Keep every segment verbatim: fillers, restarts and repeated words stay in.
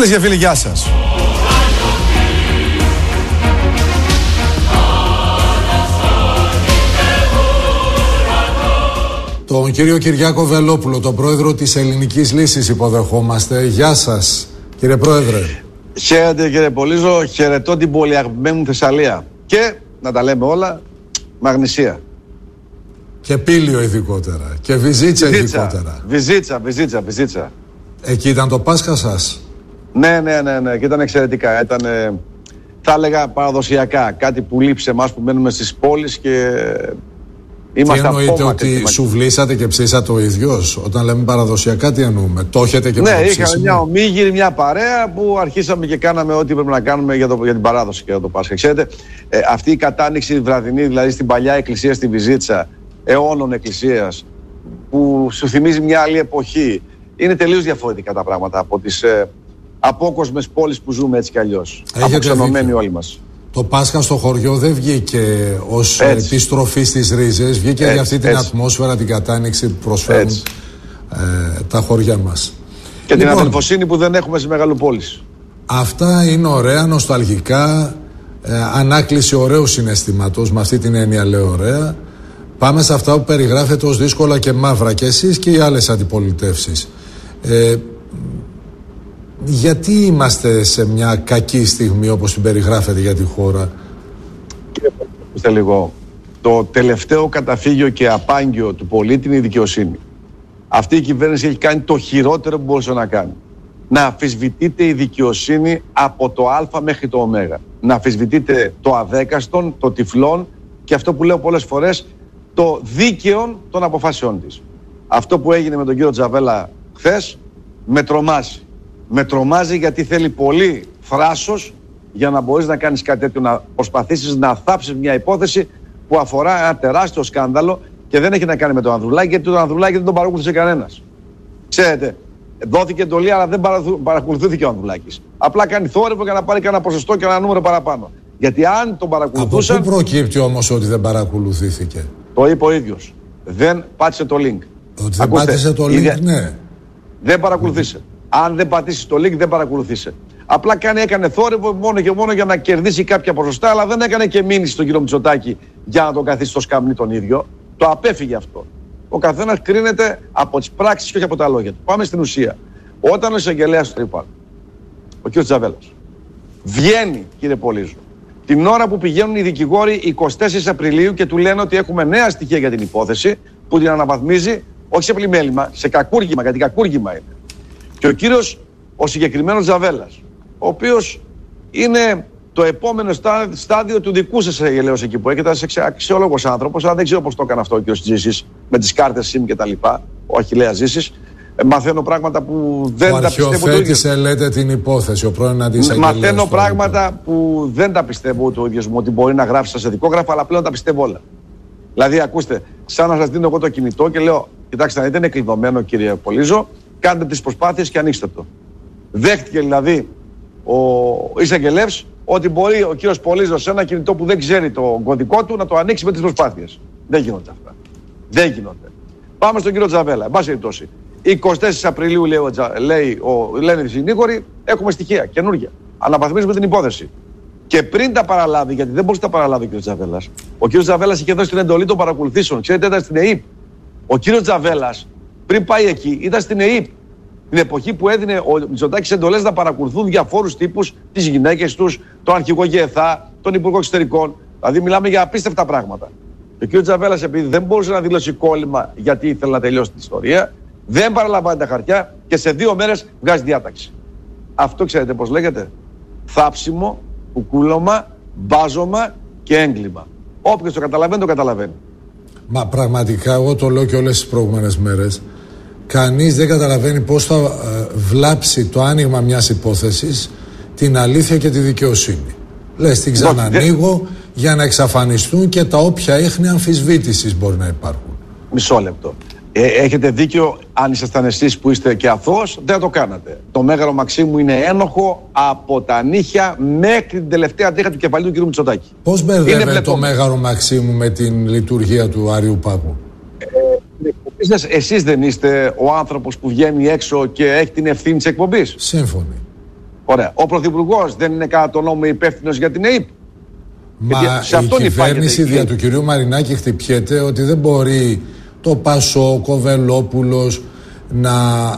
Φίλες και φίλοι, γεια σας. Τον κύριο Κυριάκο Βελόπουλο, τον πρόεδρο της Ελληνικής Λύσης, υποδεχόμαστε. Γεια σας, κύριε πρόεδρε. Χαίρετε, κύριε Πολύζο. Χαιρετώ την πολυαγμένη μου Θεσσαλία. Και, να τα λέμε όλα, Μαγνησία. Και Πήλιο ειδικότερα. Και Βυζίτσα, Βυζίτσα ειδικότερα. Βυζίτσα, Βυζίτσα, Βυζίτσα. Εκεί ήταν το Πάσχα σας? Ναι, ναι, ναι, ναι. Και ήταν εξαιρετικά. Ήταν, ε, θα έλεγα, παραδοσιακά. Κάτι που λείψε εμάς που μένουμε στις πόλεις και είμαστε απόμακροι. Τι εννοείτε, ότι σουβλήσατε και ψήσατε ο ίδιος? Όταν λέμε παραδοσιακά, τι εννοούμε? Το έχετε και ναι, ψήσιμο? είχαμε μια ομίγυρη, μια παρέα που αρχίσαμε και κάναμε ό,τι πρέπει να κάνουμε για, το, για την παράδοση και για το Πάσχα. Ξέρετε, ε, αυτή η κατάνοιξη βραδινή, δηλαδή στην παλιά εκκλησία στη Βυζίτσα, αιώνων εκκλησίας, που σου θυμίζει μια άλλη εποχή. Είναι τελείως διαφορετικά τα πράγματα από τις ε, απόκοσμες πόλεις που ζούμε έτσι κι αλλιώς. Αποξενωμένοι όλοι μας. Το Πάσχα στο χωριό δεν βγήκε ως ε, επιστροφή στις ρίζες, βγήκε έτσι, για αυτή την έτσι. ατμόσφαιρα, την κατάνοιξη που προσφέρουν ε, τα χωριά μας. Και λοιπόν, την αδελφοσύνη που δεν έχουμε στις μεγαλοπόλεις. Αυτά είναι ωραία, νοσταλγικά, ε, ανάκληση ωραίου συναισθήματος, με αυτή την έννοια λέω ωραία. Πάμε σε αυτά που περιγράφεται ως δύσκολα και μαύρα, και εσείς και οι άλλες αντιπολιτεύσεις. Ε, γιατί είμαστε σε μια κακή στιγμή όπως την περιγράφεται για τη χώρα? Κύριε Πρόεδρε, λίγο. Το τελευταίο καταφύγιο και απάγγιο του πολίτη είναι η δικαιοσύνη. Αυτή η κυβέρνηση έχει κάνει το χειρότερο που μπορούσε να κάνει. Να αμφισβητείται η δικαιοσύνη από το Α μέχρι το Ω. Να αμφισβητείται το αδέκαστον, το τυφλόν και αυτό που λέω πολλές φορές, το δίκαιο των αποφάσεών της. Αυτό που έγινε με τον κύριο Τζαβέλα χθες με τρομάζει. Με τρομάζει γιατί θέλει πολύ θράσος για να μπορείς να κάνεις κάτι τέτοιο, να προσπαθήσεις να θάψεις μια υπόθεση που αφορά ένα τεράστιο σκάνδαλο και δεν έχει να κάνει με τον Ανδρουλάκη, γιατί τον Ανδρουλάκη δεν τον παρακολουθούσε κανένας. Ξέρετε, δόθηκε εντολή αλλά δεν παρακολουθήθηκε ο Ανδρουλάκης. Απλά κάνει θόρυβο για να πάρει κανένα ποσοστό και ένα νούμερο παραπάνω. Γιατί αν τον παρακολουθούσαν... Από πού προκύπτει όμως ότι δεν παρακολουθήθηκε? Το είπε ο ίδιος. Δεν πάτησε το link. Ότι δεν Ακούστε, πάτησε το link, ίδια... ναι. Δεν παρακολουθήσε. Αν δεν πατήσει το link, δεν παρακολουθήσε. Απλά κάνει, έκανε θόρυβο μόνο και μόνο για να κερδίσει κάποια ποσοστά, αλλά δεν έκανε και μήνυση στον κύριο Μητσοτάκη για να τον καθίσει στο σκαμνί τον ίδιο. Το απέφυγε αυτό. Ο καθένας κρίνεται από τις πράξεις και όχι από τα λόγια του. Πάμε στην ουσία. Όταν ο εισαγγελέας του Τρίπαλ, ο κ. Τζαβέλας, βγαίνει, κύριε Πολύζο, την ώρα που πηγαίνουν οι δικηγόροι εικοστή τέταρτη Απριλίου και του λένε ότι έχουμε νέα στοιχεία για την υπόθεση, που την αναβαθμίζει όχι σε πλημέλημα, σε κακούργημα, γιατί κακούργημα είναι. Και ο κύριος, ο συγκεκριμένος Τζαβέλας, ο οποίος είναι το επόμενο στάδιο του δικού σας εισαγγελέως εκεί που έχετε, είσαι αξιόλογος άνθρωπος, αλλά δεν ξέρω πώς το έκανε αυτό ο κύριος Ζήσης με τις κάρτες SIM και τα λοιπά, ο Αχιλλέας Ζήσης. Ε, μαθαίνω πράγματα που δεν ο τα πιστεύω. Ο αρχιοθέτησε, λέτε, την υπόθεση, ο πρώην αντισαγγελέας. Μαθαίνω πράγματα που δεν τα πιστεύω ούτε ο ίδιος μου, ότι μπορεί να γράψει σε δικόγραφα, αλλά πλέον τα πιστεύω όλα. Δηλαδή, ακούστε, σαν να σας δίνω εγώ το κινητό και λέω, κοιτάξτε, δεν είναι κλειδωμένο, κύριε Πολύζο, κάντε τις προσπάθειες και ανοίξτε το. Δέχτηκε δηλαδή ο εισαγγελεύς ότι μπορεί ο κύριος Πολύζος σε ένα κινητό που δεν ξέρει το κωδικό του να το ανοίξει με τις προσπάθειες. Δεν γίνονται αυτά. Δεν γίνονται. Πάμε στον κύριο Τζαβέλα. Εν πάση περιπτώσει, εικοστή τέταρτη Απριλίου λέει, ο, λέει ο, λένε οι συνήγοροι, έχουμε στοιχεία καινούργια. Αναβαθμίζουμε την υπόθεση. Και πριν τα παραλάβει, γιατί δεν μπορούσε να τα παραλάβει ο κύριος Τζαβέλας, ο κύριος Τζαβέλας είχε δώσει την εντολή των παρακολουθήσεων. Ξέρετε, ήταν στην ΕΥΠ. Ο κύριος Τζαβέλας, πριν πάει εκεί, ήταν στην ΕΥΠ. Την εποχή που έδινε ο Μητσοτάκης εντολές να παρακολουθούν διαφόρους τύπους, τις γυναίκες τους, τον αρχηγό ΓΕΘΑ, τον Υπουργό Εξωτερικών. Δηλαδή, μιλάμε για απίστευτα πράγματα. Και ο κύριος Τζαβέλας, επειδή δεν μπορούσε να δηλώσει κόλλημα γιατί ήθελε να τελειώσει την ιστορία, δεν παραλαμβάνει τα χαρτιά και σε δύο μέρες βγάζει διάταξη. Αυτό ξέρετε πώς λέγεται? Θάψιμο, κουκούλωμα, μπάζωμα και έγκλημα. Όποιος το καταλαβαίνει, το καταλαβαίνει. Μα πραγματικά, εγώ το λέω και όλες τις προηγούμενες μέρες, κανείς δεν καταλαβαίνει πώς θα ε, βλάψει το άνοιγμα μιας υπόθεσης την αλήθεια και τη δικαιοσύνη. Λες, την ξανανοίγω δεν... για να εξαφανιστούν και τα όποια ίχνη αμφισβήτησης μπορεί να υπάρχουν. Μισό λεπτό. Ε, έχετε δίκιο, αν ήσασταν εσείς που είστε και αθώος, δεν το κάνατε. Το Μέγαρο Μαξίμου είναι ένοχο από τα νύχια μέχρι την τελευταία τρίχα του κεφαλιού του κ. Μητσοτάκη. Πώς μπερδεύεται το Μέγαρο Μαξίμου με την λειτουργία του Άριου Πάγου? Ε, εσείς δεν είστε ο άνθρωπος που βγαίνει έξω και έχει την ευθύνη της εκπομπής? Σύμφωνοι. Ωραία. Ο Πρωθυπουργός δεν είναι κατά τον νόμο υπεύθυνος για την ΕΥΠ? Μα η κυβέρνηση δια του κυρίου Μαρινάκη χτυπιέται ότι δεν μπορεί το Πασόκ, ο Βελόπουλος να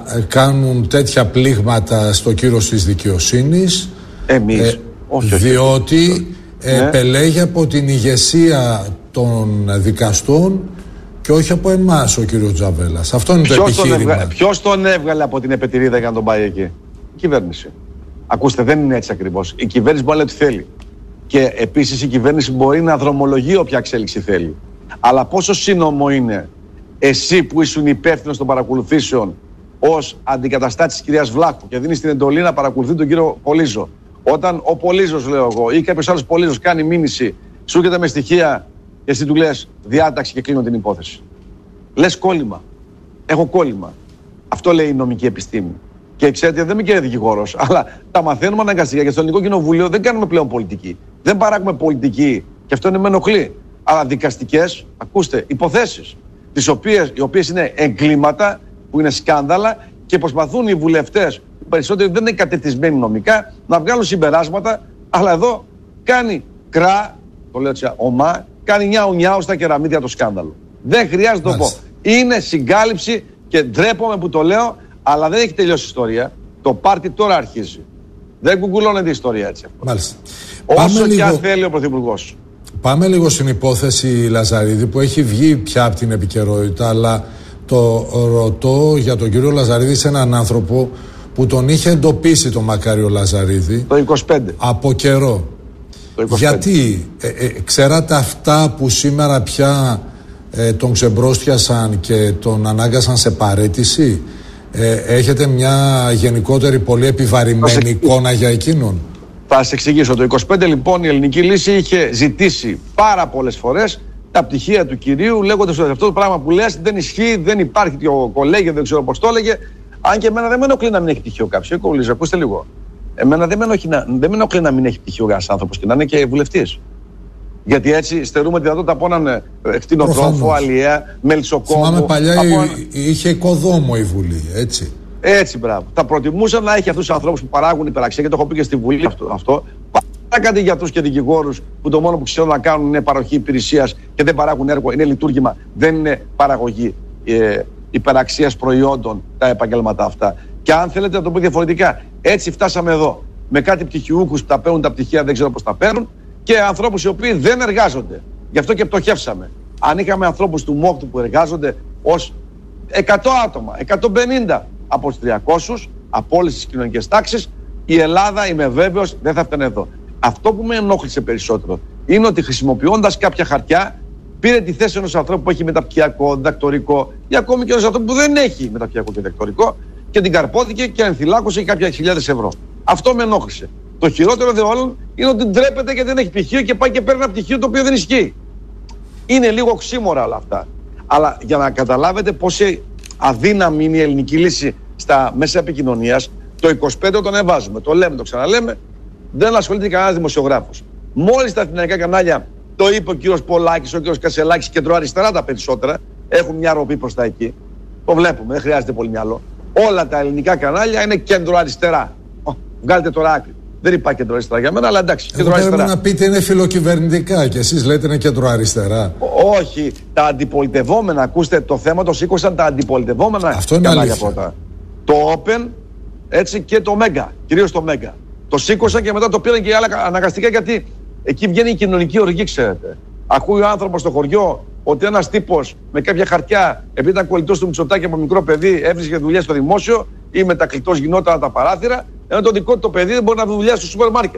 κάνουν τέτοια πλήγματα στο κύρος της δικαιοσύνης. Εμείς. Ε, όχι, όχι, διότι όχι. Ε, ναι. επελέγει από την ηγεσία των δικαστών και όχι από εμάς ο κύριος Τζαβέλας. Αυτό είναι ποιος το επιχείρημα. Τον Ποιος τον έβγαλε από την επετηρίδα για να τον πάει εκεί? Η κυβέρνηση. Ακούστε, δεν είναι έτσι ακριβώς. Η κυβέρνηση μπορεί να λέει ό,τι θέλει. Και επίσης η κυβέρνηση μπορεί να δρομολογεί όποια εξέλιξη θέλει. Αλλά πόσο σύνομο είναι εσύ που ήσουν υπεύθυνος των παρακολουθήσεων ως αντικαταστάτης της κυρίας Βλάχου και δίνεις την εντολή να παρακολουθεί τον κύριο Πολύζο, όταν ο Πολύζος, λέω εγώ, ή κάποιος άλλος Πολύζος κάνει μήνυση, σου έρχεται με στοιχεία και εσύ του λες διάταξη και κλείνω την υπόθεση. Λες κόλλημα. Έχω κόλλημα. Αυτό λέει η νομική επιστήμη. Και ξέρετε, δεν είμαι και δικηγόρος, αλλά τα μαθαίνουμε αναγκαστικά και στο Ελληνικό Κοινοβούλιο δεν κάνουμε πλέον πολιτική. Δεν παράγουμε πολιτική και αυτό είναι με ενοχλεί. Αλλά δικαστικές, ακούστε, υποθέσεις, τις οποίες, οι οποίες είναι εγκλήματα, που είναι σκάνδαλα και προσπαθούν οι βουλευτές, οι περισσότεροι δεν είναι κατετισμένοι νομικά, να βγάλουν συμπεράσματα, αλλά εδώ κάνει κρά, το λέω έτσι, ομά, κάνει νιάου νιάου στα κεραμίδια το σκάνδαλο. Δεν χρειάζεται να το πω. Είναι συγκάλυψη και ντρέπομαι που το λέω, αλλά δεν έχει τελειώσει η ιστορία. Το πάρτι τώρα αρχίζει. Δεν κουκουλώνεται η ιστορία έτσι. Μάλιστα. Όσο Πάμε και λίγο... αν θέλει ο Πρωθυπουργός. Πάμε λίγο στην υπόθεση Λαζαρίδη που έχει βγει πια από την επικαιρότητα, αλλά το ρωτώ για τον κύριο Λαζαρίδη σε έναν άνθρωπο που τον είχε εντοπίσει τον Μακάριο Λαζαρίδη το είκοσι πέντε. Από καιρό. Το είκοσι πέντε. Γιατί ε, ε, ξέρατε αυτά που σήμερα πια ε, τον ξεμπρόστιασαν και τον ανάγκασαν σε παραίτηση? Ε, έχετε μια γενικότερη πολύ επιβαρημένη εικόνα για εκείνον? Θα σε εξηγήσω. Το είκοσι πέντε λοιπόν η Ελληνική Λύση είχε ζητήσει πάρα πολλές φορές τα πτυχία του κυρίου, λέγοντας ότι αυτό το πράγμα που λες δεν ισχύει, δεν υπάρχει και ο κολέγιο, δεν ξέρω πώς το έλεγε. Αν και εμένα δεν με ενοχλεί να μην έχει πτυχίο κάποιο. Εγώ, ακούστε λίγο. Εμένα δεν με ενοχλεί να, δεν με ενοχλεί να μην έχει πτυχίο ένας άνθρωπος και να είναι και βουλευτής. Γιατί έτσι στερούμε τη δυνατότητα από έναν κτηνοτρόφο, αλλιέα, μελισσοκόμο. Θυμάμαι παλιά από... είχε οικοδόμο η Βουλή, έτσι. Έτσι, μπράβο. Θα προτιμούσα να έχει αυτούς τους ανθρώπους που παράγουν υπεραξία, και το έχω πει και στη Βουλή αυτό. αυτό παρά κάτι γιατρούς και δικηγόρους που το μόνο που ξέρουν να κάνουν είναι παροχή υπηρεσίας και δεν παράγουν έργο, είναι λειτουργήμα, δεν είναι παραγωγή ε, υπεραξίας προϊόντων τα επαγγέλματα αυτά. Και αν θέλετε να το πω διαφορετικά, έτσι φτάσαμε εδώ. Με κάτι πτυχιούχους που τα παίρνουν τα πτυχία, δεν ξέρω πώς τα παίρνουν, και ανθρώπους οι οποίοι δεν εργάζονται. Γι' αυτό και πτωχεύσαμε. Αν είχαμε ανθρώπους του ΜΟΚΤ που εργάζονται ως εκατό άτομα, εκατόν πενήντα από τους τριακόσιους, από όλες τις κοινωνικές τάξεις, η Ελλάδα, είμαι βέβαιος, δεν θα φτάνε εδώ. Αυτό που με ενόχλησε περισσότερο είναι ότι χρησιμοποιώντας κάποια χαρτιά, πήρε τη θέση ενός ανθρώπου που έχει μεταπτυχιακό, διδακτορικό, ή ακόμη και ενός ανθρώπου που δεν έχει μεταπτυχιακό και διδακτορικό, και την καρπόθηκε και ενθυλάκωσε κάποια χιλιάδες ευρώ. Αυτό με ενόχλησε. Το χειρότερο δε όλων είναι ότι ντρέπεται και δεν έχει πτυχίο και πάει και παίρνει ένα πτυχίο το οποίο δεν ισχύει. Είναι λίγο οξύμορα όλα αυτά. Αλλά για να καταλάβετε πόσο αδύναμη είναι η Ελληνική Λύση στα μέσα επικοινωνίας, το είκοσι πέντε τον εβάζουμε, το λέμε, το ξαναλέμε, δεν ασχολείται κανένας δημοσιογράφος. Μόλις τα εθνικά κανάλια το είπε ο κύριος Πολάκης, ο κύριος Κασελάκης, κεντροαριστερά τα περισσότερα, έχουν μια ροπή προς τα εκεί. Το βλέπουμε, δεν χρειάζεται πολύ μυαλό. Όλα τα ελληνικά κανάλια είναι κεντροαριστερά. Βγάλετε τώρα άκρη. Δεν υπάρχει κεντροαριστερά για μένα, αλλά εντάξει. Πρέπει να πείτε είναι φιλοκυβερνητικά και εσείς λέτε είναι κεντροαριστερά. Όχι. Τα αντιπολιτευόμενα, ακούστε, το θέμα το σήκωσαν τα αντιπολιτευόμενα. Αυτό είναι αλήθεια. Πρώτα. Το Open, έτσι, και το Mega. Κυρίως το Mega. Το σήκωσαν και μετά το πήραν και άλλα αναγκαστικά, γιατί εκεί βγαίνει η κοινωνική οργή, ξέρετε. Ακούει ο άνθρωπος στο χωριό ότι ένας τύπος με κάποια χαρτιά, επειδή ήταν κολλητός του Μητσοτάκη από μικρό παιδί, έβρισκε δουλειά στο δημόσιο ή μετακλητός γινόταν τα παράθυρα, ενώ το δικό του το παιδί δεν μπορεί να βρει δουλειά στο σούπερ μάρκετ.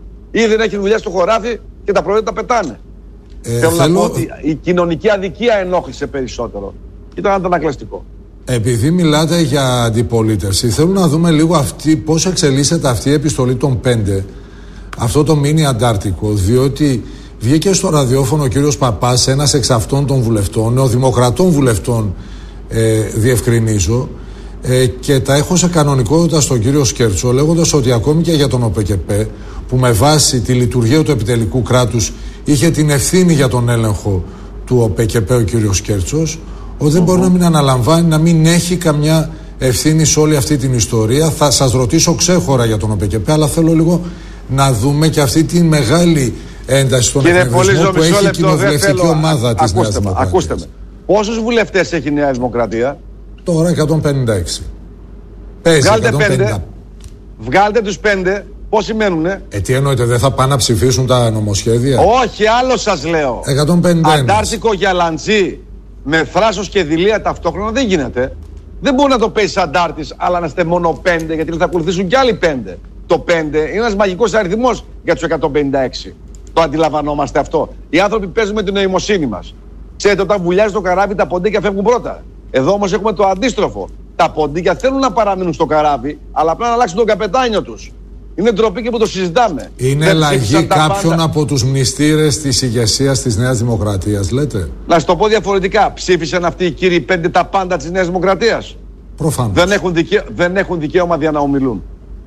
Ή δεν έχει δουλειά στο χωράφι και τα προϊόντα τα πετάνε. Ε, θέλω, θέλω να πω ότι η κοινωνική αδικία ενόχλησε περισσότερο. Ήταν αντανακλαστικό. Επειδή μιλάτε για αντιπολίτευση, θέλω να δούμε λίγο αυτή, πώς εξελίσσεται αυτή η επιστολή των πέντε, αυτό το μίνι αντάρτικο, διότι βγήκε στο ραδιόφωνο ο κύριος Παπάς, ένας εξ αυτών των βουλευτών, νεοδημοκρατών βουλευτών, ε, διευκρινίζω, ε, και τα έχω σε κανονικότητα στον κύριο Σκέρτσο, λέγοντας ότι ακόμη και για τον ΟΠΕΚΕΠΕ, που με βάση τη λειτουργία του επιτελικού κράτους είχε την ευθύνη για τον έλεγχο του ΟΠΕΚΕΠΕ ο κύριος Σκέρτσος, ότι δεν μπορεί να μην αναλαμβάνει, να μην έχει καμιά ευθύνη σε όλη αυτή την ιστορία. Θα σας ρωτήσω ξέχωρα για τον ΟΠΕΚΕΠΕ, αλλά θέλω λίγο να δούμε και αυτή τη μεγάλη ένταση στον εκνευρισμό που έχει η κοινοβουλευτική ομάδα της Νέας Δημοκρατίας. Ακούστε με. Πόσους βουλευτές έχει η Νέα Δημοκρατία? Τώρα εκατόν πενήντα έξι. Παίζει Βγάλτε εκατόν πενήντα. πέντε. Βγάλτε τους πέντε. Πόσοι μένουνε? Ε, τι εννοείτε, δεν θα πάνε να ψηφίσουν τα νομοσχέδια? Όχι, άλλο σας λέω. εκατόν πενήντα ένα. Αντάρτικο για λαντζή με θράσος και δειλία ταυτόχρονα δεν γίνεται. Δεν μπορεί να το παίζει αντάρτης, αλλά να είστε μόνο πέντε, γιατί θα ακολουθήσουν κι άλλοι πέντε. Το πέντε είναι ένας μαγικός αριθμός για τους εκατόν πενήντα έξι. Το αντιλαμβανόμαστε αυτό. Οι άνθρωποι παίζουν με την νοημοσύνη μας. Ξέρετε, όταν βουλιάζει το καράβι, τα ποντίκια φεύγουν πρώτα. Εδώ όμως έχουμε το αντίστροφο. Τα ποντίκια θέλουν να παραμείνουν στο καράβι, αλλά απλά να αλλάξουν τον καπετάνιο τους. Είναι ντροπή και που το συζητάμε. Είναι αλλαγή κάποιων από τους μνηστήρες της ηγεσίας της Νέας Δημοκρατίας, λέτε? Να σου το πω διαφορετικά. Ψήφισαν αυτοί οι κύριοι πέντε τα πάντα της Νέας Δημοκρατίας? Προφανώς. Δεν έχουν, δικαι... δεν έχουν δικαίωμα για να ομιλούν.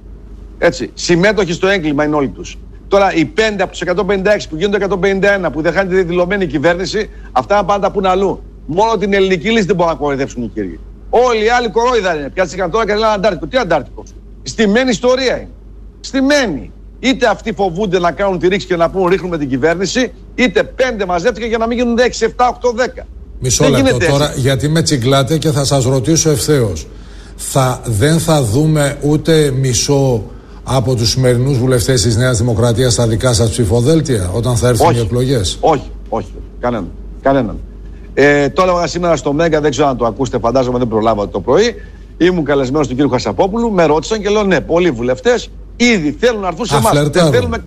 Έτσι. Συμμέτοχοι στο έγκλημα είναι όλοι τους. Τώρα οι πέντε από τους εκατόν πενήντα έξι που γίνονται εκατόν πενήντα ένα που δεν χάνει τη δηλωμένη κυβέρνηση, αυτά πάντα που είναι αλλού. Μόνο την ελληνική λύση δεν μπορούν να κοροϊδεύσουν οι κύριοι. Όλοι οι άλλοι κορόιδα είναι. Πιάστηκαν τώρα και λένε Αντάρτικο. Τι Αντάρτικο? Στημένη ιστορία είναι. Στημένη. Είτε αυτοί φοβούνται να κάνουν τη ρήξη και να πούν ρίχνουμε την κυβέρνηση, είτε πέντε μαζεύτηκαν για να μην γίνουν έξι, επτά, οκτώ, δέκα. Μισό λεπτό τώρα, γιατί με τσιγκλάτε και θα σας ρωτήσω ευθέως. Θα, δεν θα δούμε ούτε μισό από τους σημερινούς βουλευτές της Νέας Δημοκρατίας στα δικά σας ψηφοδέλτια όταν θα έρθουν όχι, οι εκλογές? Όχι, όχι, κανέναν. κανέναν. Ε, το έλεγα σήμερα στο Μέγκα, δεν ξέρω αν το ακούσετε, φαντάζομαι δεν προλάβατε το πρωί. Ήμουν καλεσμένος του κ. Χασαπόπουλου, με ρώτησαν και λέω ναι, πολλοί βουλευτές ήδη θέλουν να έρθουν σε εμάς. Δεν θέλουμε,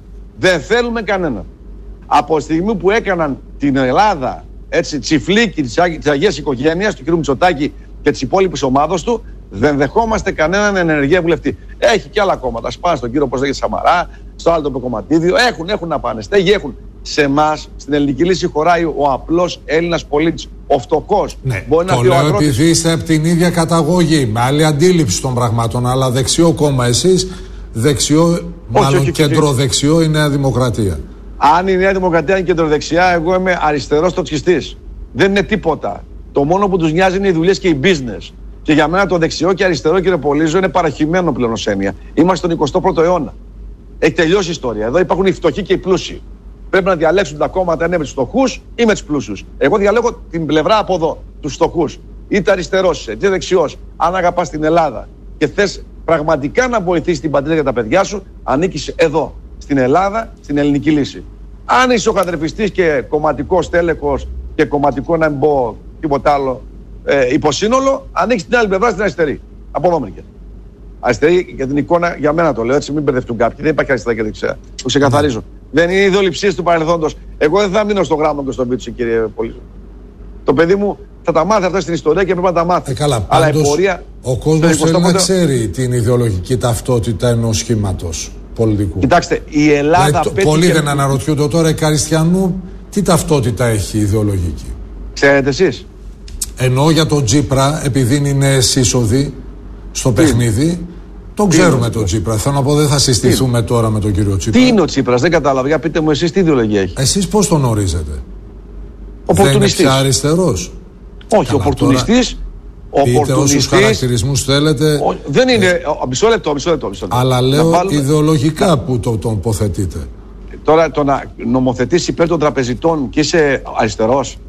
δεν θέλουμε κανέναν. Από τη στιγμή που έκαναν την Ελλάδα έτσι, τσιφλίκι της, της Αγίας Οικογένειας, του κ. Μητσοτάκη και της υπόλοιπης ομάδος του, δεν δεχόμαστε κανέναν ενεργεία βουλευτή. Έχει και άλλα κόμματα. Σπάνε στον κύριο πώς λέγεται Σαμαρά, στο άλλο το κομματίδιο. Έχουν, έχουν να πάνε. Στέγη έχουν. Σε εμάς, στην ελληνική λύση, χωράει ο απλός Έλληνας πολίτης. Ο φτωχός. Ναι, μπορεί το να πει λέω ο αγρότης... επειδή είστε από την ίδια καταγωγή, με άλλη αντίληψη των πραγμάτων, αλλά δεξιό κόμμα εσείς, δεξιό, όχι, μάλλον όχι, κεντροδεξιό όχι. Η Νέα Δημοκρατία. Αν η Νέα Δημοκρατία είναι κεντροδεξιά, εγώ είμαι αριστερός τοτσιστής. Δεν είναι τίποτα. Το μόνο που τους νοιάζει είναι οι δουλειές και οι business. Και για μένα το δεξιό και αριστερό, κύριε Πολύζο, είναι παραχυμένο πλέον ως έννοια. Είμαστε στον εικοστό πρώτο αιώνα. Έχει τελειώσει η ιστορία. Εδώ υπάρχουν οι φτωχοί και οι πλούσιοι. Πρέπει να διαλέξουν τα κόμματα είναι με τους φτωχούς ή με τους πλούσιους. Εγώ διαλέγω την πλευρά από εδώ, τους φτωχούς. Είτε αριστερός, είτε δεξιός. Αν αγαπάς την Ελλάδα και θες πραγματικά να βοηθήσεις την πατρίδα και τα παιδιά σου, ανήκεις εδώ, στην Ελλάδα, στην ελληνική λύση. Αν είσαι ο χατρεφιστής και κομματικός τέλεχος και κομματικό να μην πω τίποτα άλλο ε, υποσύνολο, ανήκεις στην άλλη πλευρά, στην αριστερή. Από εδώ μερικές. Αριστερή για την εικόνα, για μένα το λέω έτσι, μην μπερδευτούν κάποιοι. Δεν υπάρχει αριστερά και δεξιά. Το ξεκαθαρίζω. Δεν είναι ιδεολειψίες του παρελθόντος. Εγώ δεν θα μείνω στο γράμμα και στον Βίτσο, κύριε Πολύζο. Το παιδί μου θα τα μάθει αυτά στην ιστορία και πρέπει να τα μάθει. Ε, καλά, αλλά πάντως, η πορεία. Ο κόσμος θέλει να ξέρει την ιδεολογική ταυτότητα ενός σχήματος πολιτικού. Κοιτάξτε, η Ελλάδα. Δηλαδή, πέτυχε... Πολλοί δεν αναρωτιούνται τώρα, η Καριστιανού τι ταυτότητα έχει ιδεολογική? Ξέρετε εσείς? Εννοώ για τον Τσίπρα, επειδή είναι σύσσωδη στο τι? παιχνίδι. Τον ξέρουμε τον Τσίπρα. Θέλω να πω, δεν θα συστηθούμε τι? τώρα με τον κύριο Τσίπρα. Τι είναι ο Τσίπρας, δεν κατάλαβα. Για πείτε μου εσείς τι ιδεολογία έχει. Εσείς πώς τον ορίζετε? Οπορτουνιστής. Δεν είναι πια αριστερός? Όχι, οπορτουνιστής. Πείτε όσους χαρακτηρισμούς θέλετε. Ο, δεν είναι. Μισό λεπτό, μισό λεπτό. Αλλά λέω βάλουμε... ιδεολογικά που το, τον υποθετείτε. Τώρα το να νομοθετήσει υπέρ των τραπεζιτών και είσαι αριστερός,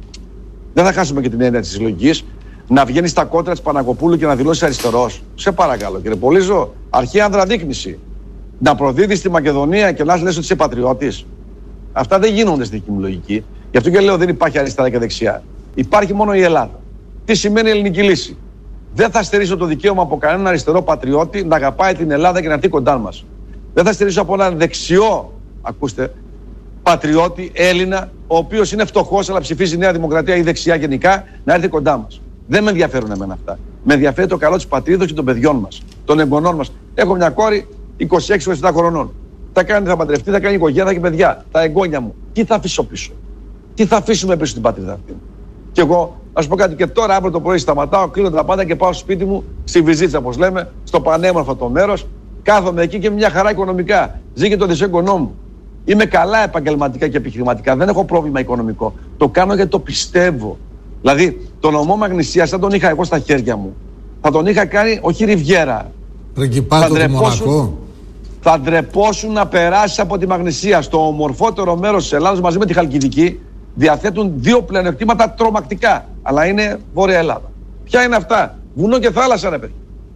δεν θα χάσουμε και την έννοια της συλλογικής. Να βγαίνει στα κόντρα της Παναγοπούλου και να δηλώσει αριστερός. Σε παρακαλώ, κύριε Πολύζο, αρχαία ανδραδείκνηση. Να προδίδεις στη Μακεδονία και να λες ότι είσαι πατριώτης. Αυτά δεν γίνονται στη δική μου λογική. Γι' αυτό και λέω δεν υπάρχει αριστερά και δεξιά. Υπάρχει μόνο η Ελλάδα. Τι σημαίνει η ελληνική λύση? Δεν θα στερήσω το δικαίωμα από κανέναν αριστερό πατριώτη να αγαπάει την Ελλάδα και να έρθει κοντά μας. Δεν θα στερήσω από έναν δεξιό, ακούστε, πατριώτη, Έλληνα, ο οποίος είναι φτωχός αλλά ψηφίζει Νέα Δημοκρατία ή δεξιά γενικά, να έρθει κοντά μας. Δεν με ενδιαφέρουν εμένα αυτά. Με ενδιαφέρει το καλό της πατρίδος και των παιδιών μας, των εγγονών μας. Έχω μια κόρη είκοσι έξι είκοσι επτά χρονών. Θα κάνει, θα παντρευτεί, θα κάνει οικογένεια και παιδιά. Τα εγγόνια μου. Τι θα αφήσω πίσω? Τι θα αφήσουμε πίσω στην πατρίδα αυτή? Και εγώ, να σου πω κάτι, και τώρα αύριο το πρωί σταματάω, κλείνω τα πάντα και πάω στο σπίτι μου, στη Βυζίτσα, όπως λέμε, στο πανέμορφο το μέρος. Κάθομαι εκεί και μια χαρά οικονομικά. Ζει και το δισέγγονό μου. Είμαι καλά επαγγελματικά και επιχειρηματικά. Δεν έχω πρόβλημα οικονομικό. Το κάνω γιατί το πιστεύω. Δηλαδή, τον ομό Μαγνησίας, αν τον είχα εγώ στα χέρια μου, θα τον είχα κάνει όχι Ριβιέρα. Πριγκιπάτο του Μονακό. Θα ντρεπόσουν να περάσει από τη Μαγνησία. Στο ομορφότερο μέρος της Ελλάδας μαζί με τη Χαλκιδική διαθέτουν δύο πλεονεκτήματα τρομακτικά. Αλλά είναι Βόρεια Ελλάδα. Ποια είναι αυτά? Βουνό και θάλασσα, ρε παιδί.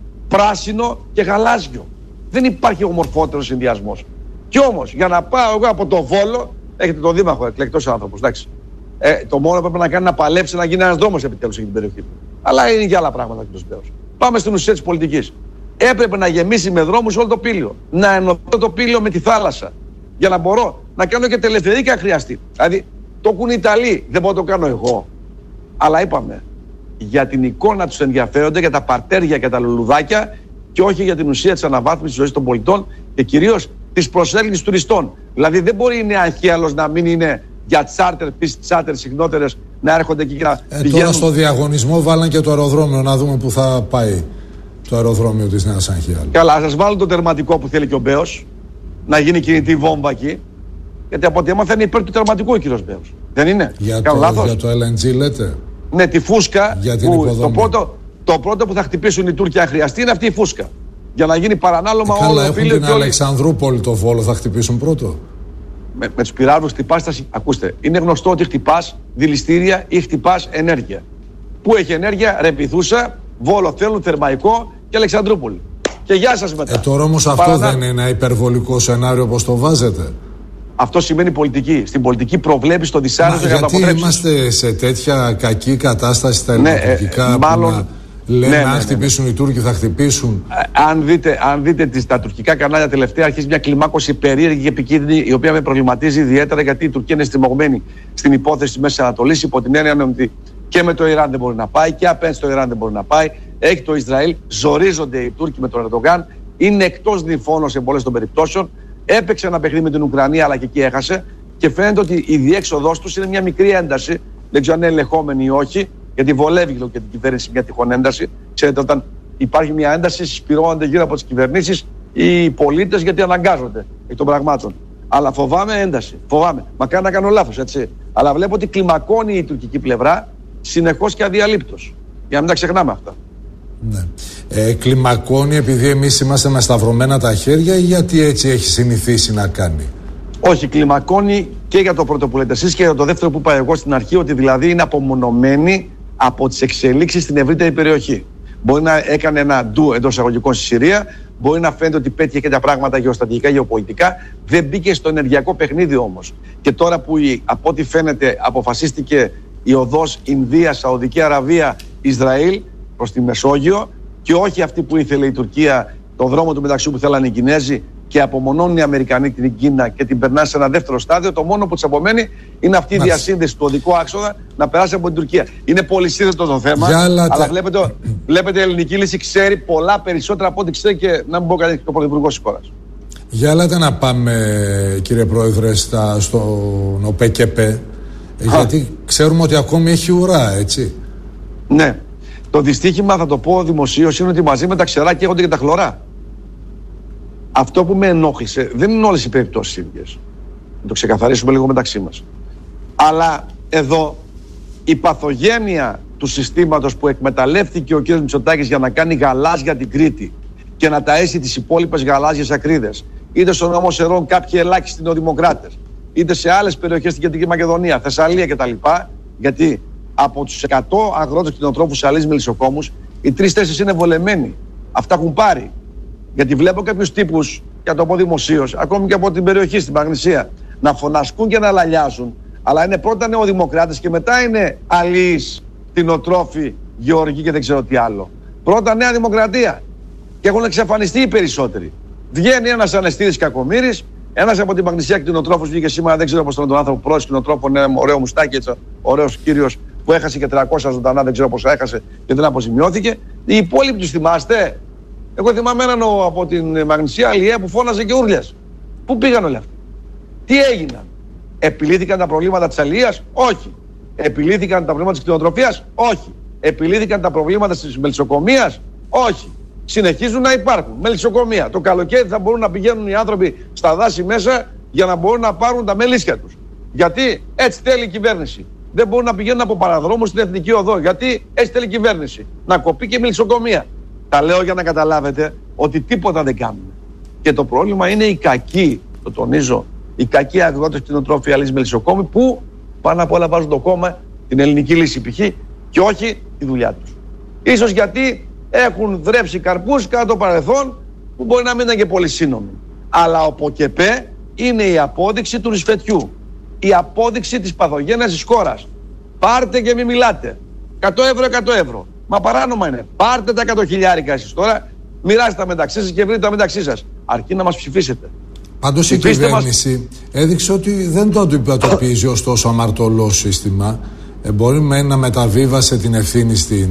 Πράσινο και γαλάζιο. Δεν υπάρχει ομορφότερος συνδυασμός. Κι όμως, για να πάω εγώ από το Βόλο, έχετε τον Δήμαρχο, εκλεκτός άνθρωπος, εντάξει. Ε, το μόνο που πρέπει να κάνει να παλέψει να γίνει ένας δρόμος επιτέλους σε την περιοχή του. Αλλά είναι και άλλα πράγματα, κ. Μπέος. Πάμε στην ουσία της πολιτικής. Έπρεπε να γεμίσει με δρόμους όλο το Πήλιο. Να ενωθώ το Πήλιο με τη θάλασσα. Για να μπορώ να κάνω και τελεστερική αν χρειαστεί. Δηλαδή, το έχουν οι Ιταλοί, δεν μπορώ να το κάνω εγώ. Αλλά είπαμε, για την εικόνα τους ενδιαφέρονται, για τα παρτέρια και τα λουλουδάκια και όχι για την ουσία της αναβάθμισης της ζωής των πολιτών και κυρίως της προσέλκυσης τουριστών. Δηλαδή, δεν μπορεί η Νέα Χίαλος να μην είναι για τσάρτερ, πίστη τσάρτερ συχνότερες να έρχονται εκεί και να ε, πηγαίνουν. Τώρα στο διαγωνισμό βάλαν και το αεροδρόμιο, να δούμε που θα πάει το αεροδρόμιο της Νέας Αγχίαλου. Καλά, ας σας βάλουν το τερματικό που θέλει και ο Μπέος, να γίνει κινητή βόμβα εκεί. Γιατί από ό,τι έμαθα είναι υπέρ του τερματικού ο κύριος Μπέος. Δεν είναι? Για Κάνω το, λάθος? για το ελ εν τζι λέτε. Ναι, τη φούσκα. Για την που υποδομή. το, πρώτο, το πρώτο που θα χτυπήσουν οι Τούρκοι αν χρειαστεί είναι αυτή η φούσκα. Για να γίνει παρανάλωμα ε, όλο καλά, το έχουν Πήλιο. την Αλεξανδρούπολη, το Βόλο, θα χτυπήσουν πρώτο. Με, με τους πυράβλους χτυπάς, τα, ακούστε, είναι γνωστό ότι χτυπάς δηληστήρια ή χτυπάς ενέργεια. Πού έχει ενέργεια? Ρεπιθούσα, Βόλο θέλουν, Θερμαϊκό και Αλεξανδρούπολη. Και γεια σας μετά. Ε, τώρα όμως αυτό Παρανα... δεν είναι ένα υπερβολικό σενάριο όπως το βάζετε? Αυτό σημαίνει πολιτική. Στην πολιτική προβλέπεις το δυσάρεστο για να το αποτρέψεις. Γιατί είμαστε σε τέτοια κακή κατάσταση στα ελληνοτουρκικά, ναι, ε, μάλλον... να λένε ναι, ναι, αν ναι, χτυπήσουν ναι. οι Τούρκοι θα χτυπήσουν. Ε, αν δείτε, αν δείτε τις, τα τουρκικά κανάλια τελευταία αρχίζει μια κλιμάκωση περίεργη και επικίνδυνη, η οποία με προβληματίζει ιδιαίτερα, γιατί η Τουρκία είναι στριμωγμένη στην υπόθεση της Μέσης Ανατολής, υπό την έννοια ότι και με το Ιράν δεν μπορεί να πάει και απέναντι στο Ιράν δεν μπορεί να πάει. Έχει το Ισραήλ, ζορίζονται οι Τούρκοι με τον Ερντογάν, είναι εκτός νηφώνος σε πολλές των περιπτώσεων. Έπαιξε ένα παιχνίδι με την Ουκρανία, αλλά και εκεί έχασε. Και φαίνεται ότι η διέξοδός τους είναι μια μικρή ένταση. Δεν ξέρω αν είναι ελεγχόμενη ή όχι, γιατί βολεύει και την κυβέρνηση μια τυχόν ένταση. Ξέρετε, όταν υπάρχει μια ένταση, συσπηρώνονται γύρω από τις κυβερνήσεις οι πολίτες, γιατί αναγκάζονται εκ των πραγμάτων. Αλλά φοβάμαι ένταση. Φοβάμαι. Μακάρι να κάνω λάθος, έτσι. Αλλά βλέπω ότι κλιμακώνει η τουρκική πλευρά συνεχώς και αδιαλείπτως. Για να μην τα ξεχνάμε αυτά. Ναι. Ε, κλιμακώνει επειδή εμείς είμαστε με σταυρωμένα τα χέρια ή γιατί έτσι έχει συνηθίσει να κάνει? Όχι, κλιμακώνει και για το πρώτο που λέτε εσείς και για το δεύτερο που είπα εγώ στην αρχή, ότι δηλαδή είναι απομονωμένη από τις εξελίξεις στην ευρύτερη περιοχή. Μπορεί να έκανε ένα ντου εντός εισαγωγικών στη Συρία, μπορεί να φαίνεται ότι πέτυχε κάποια πράγματα γεωστατικά, γεωπολιτικά, δεν μπήκε στο ενεργειακό παιχνίδι όμως. Και τώρα που η, από ό,τι φαίνεται αποφασίστηκε η οδός Ινδία, Σαουδική Αραβία, Ισραήλ προς τη Μεσόγειο και όχι αυτή που ήθελε η Τουρκία, τον δρόμο του μεταξύ που θέλανε οι Κινέζοι, και απομονώνουν οι Αμερικανοί την Κίνα και την περνάνε σε ένα δεύτερο στάδιο, το μόνο που της απομένει είναι αυτή η διασύνδεση του οδικού άξονα να περάσει από την Τουρκία. Είναι πολύ σύνθετο το θέμα, Γιάλατε. αλλά βλέπετε, βλέπετε η ελληνική λύση ξέρει πολλά περισσότερα από ό,τι ξέρει και να μην πω κανείς και ο πρωθυπουργός της χώρας. Για έλατε να πάμε, κύριε Πρόεδρε, στα, στον ΟΠΕΚΕΠΕ, γιατί ξέρουμε ότι ακόμη έχει ουρά, έτσι. Ναι. Το δυστύχημα, θα το πω δημοσίως, είναι ότι μαζί με τα ξεράκια έχονται και τα χλωρά. Αυτό που με ενόχλησε δεν είναι όλες οι περιπτώσεις ίδιες. Να το ξεκαθαρίσουμε λίγο μεταξύ μας. Αλλά εδώ η παθογένεια του συστήματος που εκμεταλλεύτηκε ο κ. Μητσοτάκης για να κάνει γαλάζια την Κρήτη και να ταέσει τις υπόλοιπες γαλάζιες ακρίδες, είτε στον νόμο Σερών κάποιοι ελάχιστοι νεοδημοκράτες, είτε σε άλλες περιοχές στην Κεντρική Μακεδονία, Θεσσαλία κτλ. Γιατί από τους εκατό αγρότες κτηνοτρόφους αλείς μελισσοκόμους, οι τρεις-τέσσερις είναι βολεμένοι. Αυτά έχουν πάρει. Γιατί βλέπω κάποιους τύπους, για το πω δημοσίως, ακόμη και από την περιοχή στην Μαγνησία, να φωνασκούν και να λαλιάζουν, αλλά είναι πρώτα νεοδημοκράτες και μετά είναι αλείς, κτηνοτρόφοι, γεωργοί και δεν ξέρω τι άλλο. Πρώτα Νέα Δημοκρατία. Και έχουν εξαφανιστεί οι περισσότεροι. Βγαίνει ένας Ανεστήρης Κακομοίρης, ένας από την Μαγνησία κτηνοτρόφος, βγήκε σήμερα, δεν ξέρω πώς τον άνθρωπο, πρώην κτηνοτρόφο, είναι ωραίο μουστάκι, έτσι, ωραίος κύριος που έχασε και τριακόσια ζωντανά, δεν ξέρω πόσα έχασε και δεν αποζημιώθηκε. Οι υπόλοιποι τους θυμάστε? Εγώ θυμάμαι έναν από την Μαγνησία Αλιέ που φώναζε και ούρλιας. Πού πήγαν όλοι αυτοί? Τι έγιναν? Επιλύθηκαν τα προβλήματα της αλιείας? Όχι. Επιλύθηκαν τα προβλήματα της κτηνοτροφίας? Όχι. Επιλύθηκαν τα προβλήματα της μελισσοκομείας? Όχι. Συνεχίζουν να υπάρχουν. Μελισσοκομεία. Το καλοκαίρι θα μπορούν να πηγαίνουν οι άνθρωποι στα δάση μέσα για να μπορούν να πάρουν τα μελίσια τους. Γιατί έτσι θέλει η κυβέρνηση. Δεν μπορούν να πηγαίνουν από παραδρόμους στην Εθνική Οδό. Γιατί έτσι θέλει η κυβέρνηση. Να κοπεί και η μελισσοκομεία. Τα λέω για να καταλάβετε ότι τίποτα δεν κάνουμε. Και το πρόβλημα είναι οι κακοί, το τονίζω, οι κακοί αγρότες κτηνοτρόφοι αλείς μελισσοκόμοι που πάνω απ' όλα βάζουν το κόμμα, την ελληνική λύση π.χ. και όχι τη δουλειά τους. Ίσως γιατί έχουν δρέψει καρπούς κατά το παρελθόν που μπορεί να μην ήταν και πολύ σύνομοι. Αλλά ο ΠΟΚΕΠΕ είναι η απόδειξη του ρυσφετιού. Η απόδειξη της παθογένειας της χώρας. Πάρτε και μην μιλάτε. εκατό ευρώ, εκατό ευρώ. Μα παράνομα είναι. Πάρτε τα εκατό χιλιάρικα εσείς τώρα, μοιράστε τα μεταξύ σας και βρείτε τα μεταξύ σας. Αρκεί να μας ψηφίσετε. Πάντως η κυβέρνηση μας... έδειξε ότι δεν το αντιμετωπίζει ως τόσο αμαρτωλό σύστημα. Ε, μπορεί με να μεταβίβασε την ευθύνη στην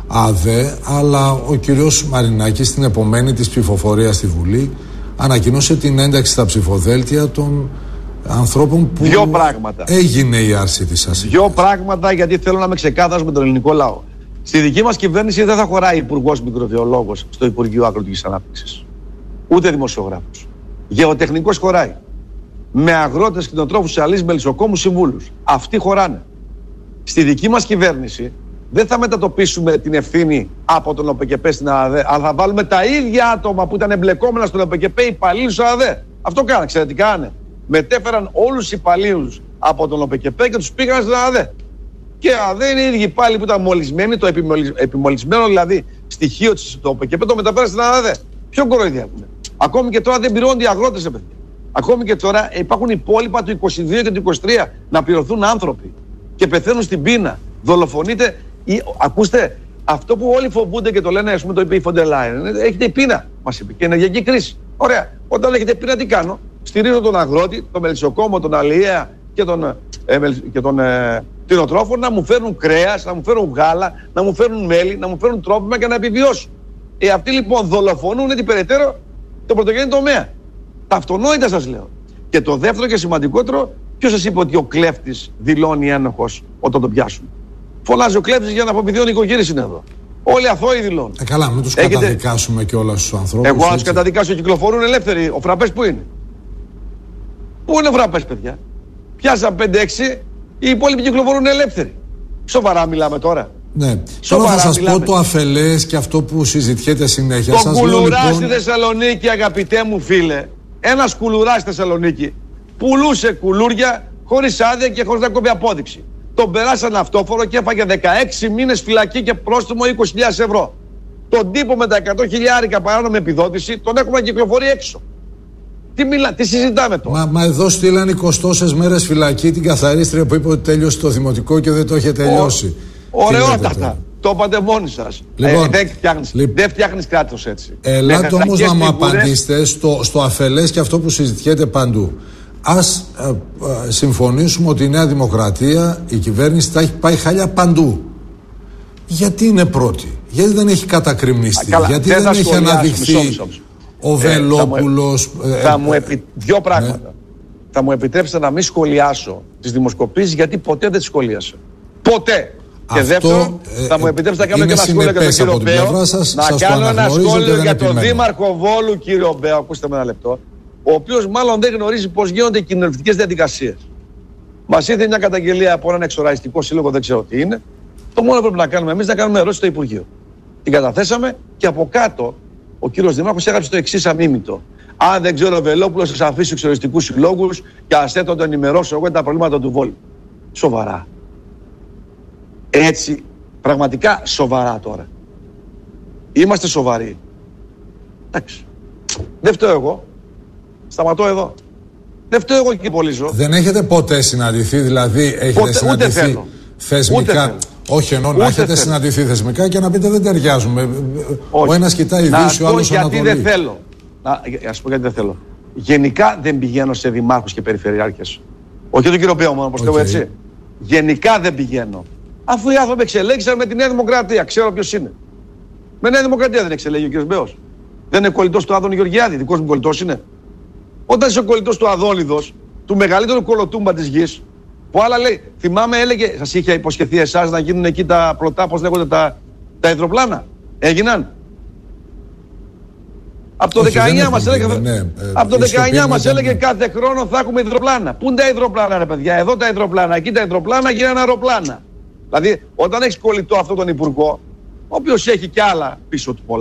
ΑΔΕ, αλλά ο κύριος Μαρινάκης στην επομένη της ψηφοφορίας στη Βουλή ανακοίνωσε την ένταξη στα ψηφοδέλτια των ανθρώπων που Δύο πράγματα. έγινε η άρση της ασυλίας. Δύο πράγματα, γιατί θέλω να είμαι ξεκάθαρος με τον ελληνικό λαό. Στη δική μας κυβέρνηση δεν θα χωράει υπουργός μικροβιολόγος στο Υπουργείο Αγροτικής Ανάπτυξης. Ούτε δημοσιογράφος. Γεωτεχνικός χωράει. Με αγρότες, κτηνοτρόφους, αλείς, μελισσοκόμους, συμβούλους. Αυτοί χωράνε. Στη δική μας κυβέρνηση δεν θα μετατοπίσουμε την ευθύνη από τον ΟΠΕΚΕΠΕ στην ΑΔΕ, αλλά θα βάλουμε τα ίδια άτομα που ήταν εμπλεκόμενα στον ΟΠΕΚΕΠΕ υπαλλήλους στην ΑΔΕ. Αυτό κάνανε, ξέρετε τι κάνανε. Μετέφεραν όλους τους υπαλλήλους από τον ΟΠΕΚΕΠΕ και τους πήγαν στην ΑΔΕ. Και ΑΔΕ είναι οι ίδιοι υπάλληλοι που ήταν μολυσμένοι, το επιμολυσμένο δηλαδή στοιχείο του ΟΠΕΚΕΠΕ το μεταφέραν στην ΑΔΕ. Ποιο κοροϊδία έχουν. Ακόμη και τώρα δεν πληρώνονται οι αγρότες, παιδιά. Ακόμη και τώρα υπάρχουν υπόλοιπα του είκοσι δύο και του είκοσι τρία να πληρωθούν άνθρωποι και πεθαίνουν στην πείνα. Δολοφονείτε. Ή, ακούστε, αυτό που όλοι φοβούνται και το λένε, ας πούμε, το είπε η Φοντερ Λάιεν, έχετε πείνα, μας είπε, και ενεργειακή κρίση. Ωραία. Όταν έχετε πείνα, τι κάνω? Στηρίζω τον αγρότη, τον μελισσοκόμο, τον αλλιέα και τον, ε, και τον ε, κτηνοτρόφο να μου φέρνουν κρέας, να μου φέρνουν γάλα, να μου φέρνουν μέλι, να μου φέρνουν τρόφιμα και να επιβιώσουν. Ε, αυτοί λοιπόν δολοφονούν την περαιτέρω το πρωτογενή τομέα. Τα αυτονόητα σας λέω. Και το δεύτερο και σημαντικότερο, ποιος σας είπε ότι ο κλέφτης δηλώνει ένοχος όταν τον πιάσουν? Φωνάζει ο κλέφτης για να αποποιηθεί ο νοικοκύρης είναι εδώ. Όλοι αθώοι δηλώνουν. Ε, καλά, μην τους Έχετε... καταδικάσουμε και όλα στους ανθρώπους. Εγώ να τους καταδικάσω, κυκλοφορούν ελεύθεροι. Ο Φραπές που είναι? Πού είναι ο Φραπές, παιδιά? Πιάσαν πέντε έξι, οι υπόλοιποι κυκλοφορούν ελεύθεροι. Σοβαρά μιλάμε τώρα. Ναι. Τώρα θα σας πω το αφελές και αυτό που συζητιέται συνέχεια. Το κουλουρά λοιπόν... στη Θεσσαλονίκη, αγαπητέ μου φίλε, ένας κουλουράς στη Θεσσαλονίκη πουλούσε κουλούρια χωρίς άδεια και χωρίς να κόβει απόδειξη. Τον περάσαν αυτόφορο και έφαγε δεκαέξι μήνες φυλακή και πρόστιμο είκοσι χιλιάδες ευρώ. Τον τύπο με τα εκατό χιλιάρικα παράνομη επιδότηση τον έχουμε να κυκλοφορεί έξω. Τι, μιλά, τι συζητάμε τώρα? Μα, μα εδώ στείλαν είκοσι τόσες μέρες φυλακή την καθαρίστρια που είπε ότι τέλειωσε το δημοτικό και δεν το είχε τελειώσει. Ο, ωραιότατα. Το είπατε μόνοι σας. Λοιπόν, ε, δεν φτιάχνεις, λι... δεν φτιάχνεις κράτος έτσι. Ελάτε όμως να μου απαντήσετε στο, στο αφελές και αυτό που συζητιέται παντού. Ας ε, ε, συμφωνήσουμε ότι η Νέα Δημοκρατία, η κυβέρνηση τα έχει πάει χάλια παντού. Γιατί είναι πρώτη? Γιατί δεν έχει κατακριμνιστεί? Γιατί δεν, δεν έχει αναδειχθεί ο Βελόπουλος? Ε, θα, ε, μου επι... Δύο πράγματα. Ναι. Θα μου επιτρέψετε να μην σχολιάσω τις δημοσκοπήσεις, γιατί ποτέ δεν τις σχολίασα. Ποτέ. Και αυτό, δεύτερον, ε, θα μου επιτρέψετε να κάνω και ένα σχόλιο για τον κύριο Μπέο. Να σας κάνω ένα σχόλιο για τον Δήμαρχο Βόλου, κύριο Μπέο. Ακούστε με ένα λεπτό. Ο οποίος μάλλον δεν γνωρίζει πώς γίνονται οι κοινοβουλευτικές διαδικασίες. Μας ήρθε μια καταγγελία από έναν εξοραϊστικό σύλλογο, δεν ξέρω τι είναι. Το μόνο που πρέπει να κάνουμε εμείς είναι να κάνουμε ερώτηση στο Υπουργείο. Την καταθέσαμε και από κάτω ο κύριος Δήμαρχος έγραψε το εξής αμίμητο. Αν δεν ξέρω ο Βελόπουλος, θα αφήσει τους εξοραϊστικούς συλλόγους και ας έρθω να τον ενημερώσω εγώ για τα προβλήματα του Βόλου. Σοβαρά. Έτσι, πραγματικά σοβαρά τώρα. Είμαστε σοβαροί. Εντάξει. Δεν φταίω εγώ. Σταματώ εδώ. Δεν φταίω εγώ και πολίζω. Δεν έχετε ποτέ συναντηθεί, δηλαδή έχετε ποτέ, συναντηθεί θεσμικά? Όχι, ενώ να έχετε θέλω. συναντηθεί θεσμικά και να πείτε δεν ταιριάζουμε. Όχι. Ο ένας κοιτάει Δύση, ο άλλος Ανατολή. Γιατί δεν θέλω. Να ας πω γιατί δεν θέλω. Γενικά δεν πηγαίνω σε δημάρχους και περιφερειάρχες. Όχι τον κύριο Μπέο μόνο, όπως okay. το έτσι. Γενικά δεν πηγαίνω. Αφού οι άνθρωποι εξελέγησαν με τη Νέα Δημοκρατία, ξέρω ποιος είναι. Με Νέα Δημοκρατία δεν εξελέγει ο κύριος Μπέος. Δεν είναι κολλητός του Άδωνη Γεωργιάδη, δικός μου κολλητός είναι. Όταν είσαι ο κολλητός του Αδόνιδος, του μεγαλύτερου κολοτούμπα της γης, που άλλα λέει, θυμάμαι έλεγε, σας είχε υποσχεθεί εσάς να γίνουν εκεί τα πρωτά, πώς λέγονται, τα, τα υδροπλάνα. Έγιναν. Από το δεκαεννιά μας έλεγε, ναι, ε, από το δεκαεννιά μας έλεγε κάθε χρόνο θα έχουμε υδροπλάνα. Πού είναι τα υδροπλάνα, ρε παιδιά? Εδώ τα υδροπλάνα, εκεί τα υδροπλάνα, γίνανε αεροπλάνα. Δηλαδή, όταν έχεις κολλητό αυτόν τον υπουργό, ο οποίος έχει κι άλλα πίσω του πολλά,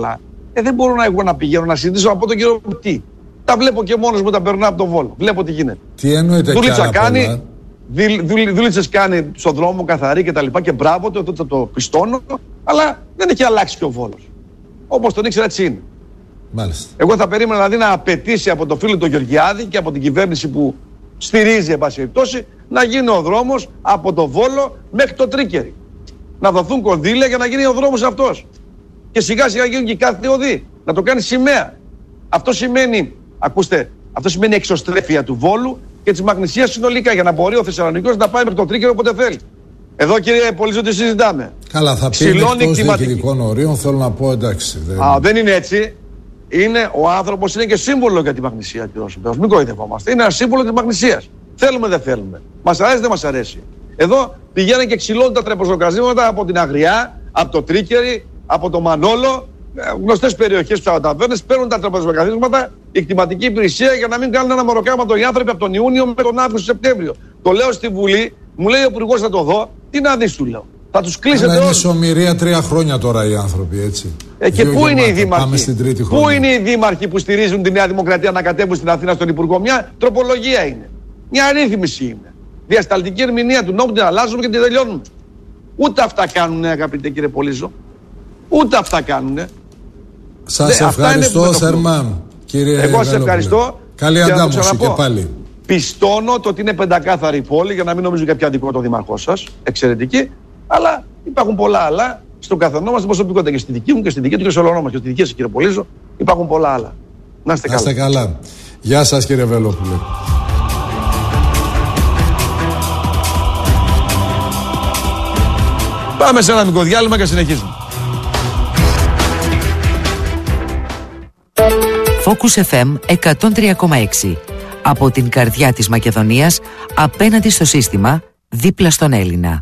Ε, δεν μπορώ να εγώ να πηγαίνω να συζητήσω από τον κύριο τι. Τα βλέπω και μόνος μου, τα περνάω από τον Βόλο. Βλέπω τι γίνεται. Τι εννοείται κι άλλα κάνει, δούλητσες κάνει στον δρόμο καθαρή και τα λοιπά και μπράβο του, το, το πιστώνω, αλλά δεν έχει αλλάξει και ο Βόλος. Όπως τον ήξερα έτσι είναι. Μάλιστα. Εγώ θα περίμενα δηλαδή να απαιτήσει από το φίλο του Γεωργιάδη και από την κυβέρνηση που στηρίζει εν πάση περιπτώσει να γίνει ο δρόμος από το Βόλο μέχρι το Τρίκερι. Να δοθούν κονδύλια για να γίνει ο δρόμος αυτός. Και σιγά σιγά γίνουν και κάθε οδοί. Να το κάνει σημαία. Αυτό σημαίνει, ακούστε, αυτό σημαίνει εξωστρέφεια του Βόλου και της Μαγνησίας συνολικά για να μπορεί ο Θεσσαλονικός να πάει μέχρι το Τρίκερο όποτε θέλει. Εδώ κύριε Πολύζο τι συζητάμε. Καλά, θα πει εκτός διοικητικών ορίων, θέλω να πω εντάξει. Δεν... Α, δεν είναι έτσι. Είναι, ο άνθρωπος είναι και σύμβολο για τη Μαγνησία, κύριε Σιμπέος. Μην κοροϊδευόμαστε. Είναι ένα σύμβολο της Μαγνησίας. Θέλουμε, δεν θέλουμε. Μας αρέσει, δεν μας αρέσει. Εδώ πηγαίνουν και ξυλώνουν τα τρεποζοκαζίματα από την Αγριά, από το Τρίκερι, από το Μανόλο. Γνωστές περιοχές ψαροταβέρνες παίρνουν τα τραπεζοκαθίσματα, η κτηματική υπηρεσία για να μην κάνουν ένα μωροκάματο οι άνθρωποι από τον Ιούνιο με τον Αύγουστο-Σεπτέμβριο. Το λέω στη Βουλή, μου λέει ο υπουργός θα το δω, τι να δεις σου λέω. Θα τους κλείσετε όλους. Είναι σωμηρία τρία χρόνια τώρα οι άνθρωποι, έτσι. Ε, και πού είναι οι δήμαρχοι, πού είναι οι δήμαρχοι που στηρίζουν τη Νέα Δημοκρατία να κατέβουν στην Αθήνα στον Υπουργό? Μια τροπολογία είναι. Μια αρρύθμιση είναι. Διασταλτική ερμηνεία του νόμου την αλλάζουμε και την τελειώνουμε. Ούτε αυτά κάνουνε, αγαπητέ κύριε Πολύζο. Ούτε αυτά κάνουνε. Σας ευχαριστώ θερμά, κύριε Εγώ σας ευχαριστώ. Καλή αντάμωση και πάλι. Πιστώνω το ότι είναι πεντακάθαρη πόλη, για να μην νομίζω για ποια δικό το δήμαρχό σας. Εξαιρετική. Αλλά υπάρχουν πολλά άλλα στον καθενό μας την προσωπικότητα. Και στη δική μου και στη δική του και σε όλο μας. Και στη δική σας, κύριε Πολύζο, υπάρχουν πολλά άλλα. Να είστε καλά. Να είστε καλά. Γεια σας, κύριε Βελόπουλε. Πάμε σε ένα μικρό διάλειμμα και συνεχίζουμε. Focus εφ εμ εκατόν τρία κόμμα έξι. Από την καρδιά της Μακεδονίας, απέναντι στο σύστημα, δίπλα στον Έλληνα.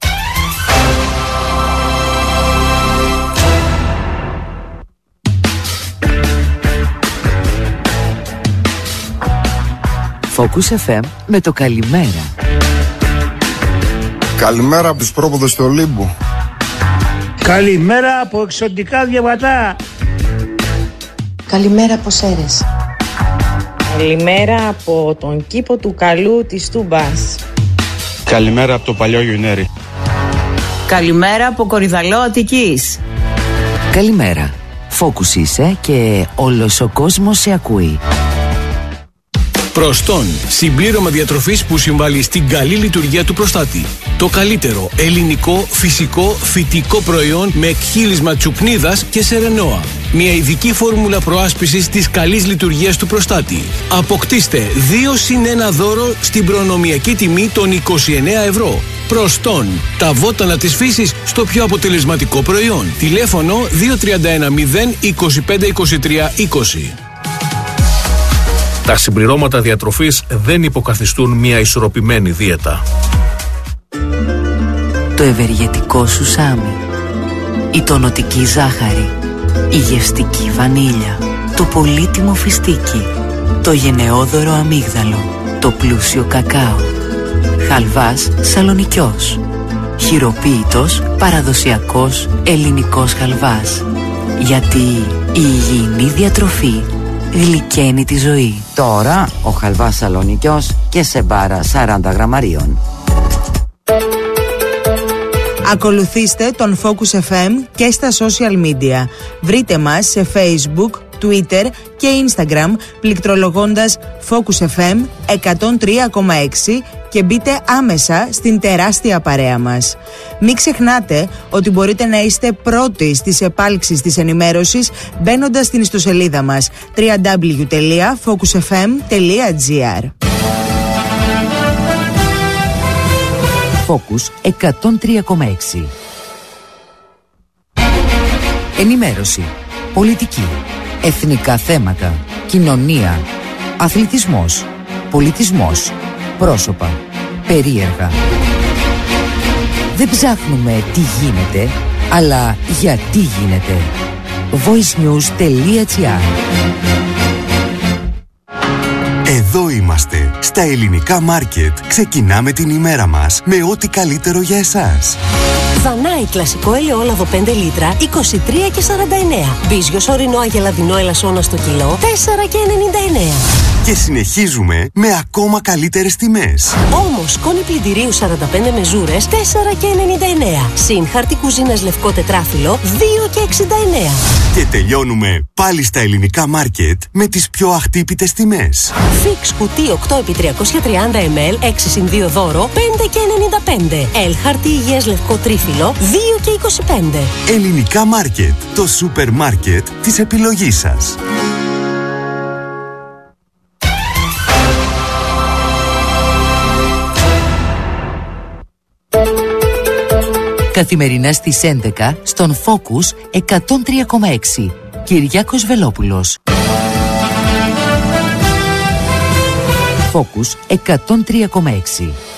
Focus εφ εμ με το καλημέρα. Καλημέρα από τους πρόποδες του Ολύμπου. Καλημέρα από εξωτικά διαβατά. Καλημέρα από Σέρες. Καλημέρα από τον κήπο του Καλού της Τούμπας. Καλημέρα από το παλιό Γιουνέρι. Καλημέρα από Κορυδαλό Αττικής. Καλημέρα. Focus είσαι και όλος ο κόσμος σε ακούει. Προστόν, συμπλήρωμα διατροφής που συμβάλλει στην καλή λειτουργία του προστάτη. Το καλύτερο ελληνικό, φυσικό, φυτικό προϊόν με εκχύλισμα τσουκνίδας και σερενόα. Μια ειδική φόρμουλα προάσπισης της καλής λειτουργίας του προστάτη. Αποκτήστε δύο συν ένα δώρο στην προνομιακή τιμή των είκοσι εννέα ευρώ. Προστόν, τα βότανα της φύσης στο πιο αποτελεσματικό προϊόν. Τηλέφωνο δύο τρία ένα μηδέν είκοσι πέντε είκοσι τρία είκοσι. Τα συμπληρώματα διατροφής δεν υποκαθιστούν μια ισορροπημένη δίαιτα. Το ευεργετικό σουσάμι, η τονωτική ζάχαρη, η γευστική βανίλια, το πολύτιμο φιστίκι, το γενναιόδωρο αμύγδαλο, το πλούσιο κακάο, χαλβάς σαλονικιός, χειροποίητος παραδοσιακός ελληνικός χαλβάς. Γιατί η υγιεινή διατροφή γλυκαίνει τη ζωή. Τώρα ο χαλβάς σαλονικιός και σε μπάρα σαράντα γραμμαρίων. Ακολουθήστε τον Focus εφ εμ και στα social media. Βρείτε μας σε Facebook, Twitter και Instagram πληκτρολογώντας Focus εφ εμ εκατόν τρία κόμμα έξι και μπείτε άμεσα στην τεράστια παρέα μας. Μην ξεχνάτε ότι μπορείτε να είστε πρώτοι στις επάλξεις της ενημέρωσης μπαίνοντας στην ιστοσελίδα μας double-u double-u double-u τελεία focus f m τελεία g r. Focus εκατόν τρία κόμμα έξι. Ενημέρωση, πολιτική, εθνικά θέματα, κοινωνία, αθλητισμός, πολιτισμός, πρόσωπα, περίεργα. Δεν ψάχνουμε τι γίνεται, αλλά γιατί γίνεται. voicenews τελεία gr. Εδώ είμαστε, στα ελληνικά μάρκετ. Ξεκινάμε την ημέρα μας με ό,τι καλύτερο για εσάς. Δανάη κλασικό ελαιόλαδο πέντε λίτρα είκοσι τρία και σαράντα εννέα. Μπίζιος ορεινό αγελαδινό ελασσόνα στο κιλό τέσσερα και ενενήντα εννέα. Και συνεχίζουμε με ακόμα καλύτερες τιμές. Όμως σκόνη πλυντηρίου σαράντα πέντε μεζούρες τέσσερα και ενενήντα εννέα. Συν χαρτί κουζίνας λευκό τετράφυλλο δύο και εξήντα εννέα. Και τελειώνουμε πάλι στα ελληνικά μάρκετ με τις πιο αχτύπητες τιμές. Φίξ κουτί οκτώ επί τριακόσια τριάντα μιλιλίτρα έξι συν δύο δώρο πέντε και ενενήντα πέντε. Ελ χαρτί υγείας λευκό τρίφυλλο δύο και είκοσι πέντε. Ελληνικά μάρκετ, το σούπερ μάρκετ της επιλογής σας. Καθημερινά στις έντεκα στον Focus εκατόν τρία κόμμα έξι. Κυριάκος Βελόπουλος. Focus εκατόν τρία κόμμα έξι.